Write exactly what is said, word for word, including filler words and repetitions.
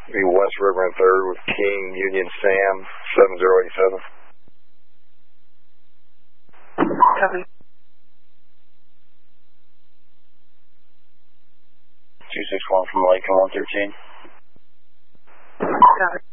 Be West River and third with King Union Sam seven zero eight seven. Copy. two six one from Lake and one thirteen. Copy.